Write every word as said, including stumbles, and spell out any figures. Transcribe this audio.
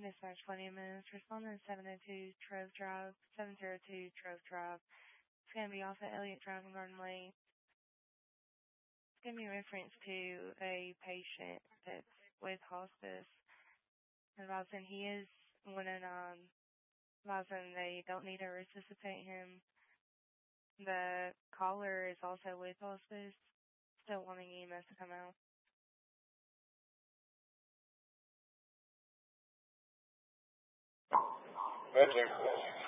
Dispatch twenty minutes. Responding seven oh two Trove Drive, seven oh two Trove Drive. It's going to be off at Elliott Drive and Garden Lake. It's going to be a reference to a patient that's with hospice. Advising he is one and um, advising they don't need to resuscitate him. The caller is also with hospice, still wanting E M S to come out. Matching.